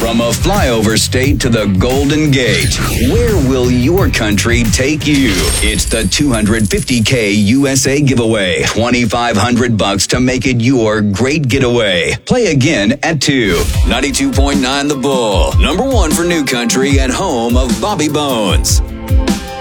From a flyover state to the Golden Gate, where will your country take you? It's the $250K USA giveaway. $2,500 to make it your great getaway. Play again at 2. 92.9 The Bull. Number 1 for New Country and home of Bobby Bones.